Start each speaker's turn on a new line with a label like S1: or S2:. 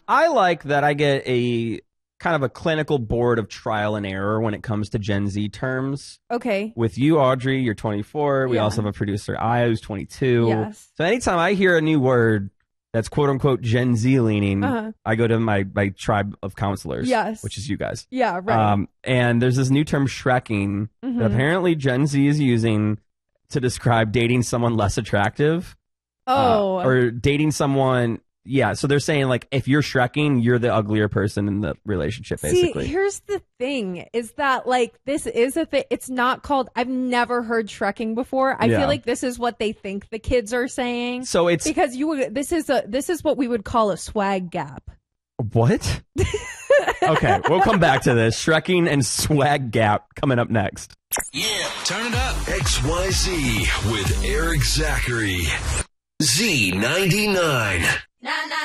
S1: I like that I get a kind of a clinical board of trial and error when it comes to Gen Z terms.
S2: Okay.
S1: With you, Audrey, you're 24. We
S2: Yeah.
S1: also have a producer, Aya, who's 22.
S2: Yes.
S1: So anytime I hear a new word that's quote unquote Gen Z leaning,
S2: Uh-huh.
S1: I go to my tribe of counselors,
S2: Yes.
S1: which is you guys.
S2: Yeah, right.
S1: And there's this new term, shrekking, that apparently Gen Z is using to describe dating someone less attractive. Or dating someone. Yeah, so they're saying, like, if you're shrekking, you're the uglier person in the relationship, basically.
S2: See, here's the thing, is that, like, this is a thing. It's not called, I've never heard shrekking before. I feel like this is what they think the kids are saying.
S1: So it's...
S2: Because this is what we would call a swag gap.
S1: What? Okay, we'll come back to this. Shrekking and swag gap coming up next.
S3: Yeah, turn it up. XYZ with Eric Zachary. Z99.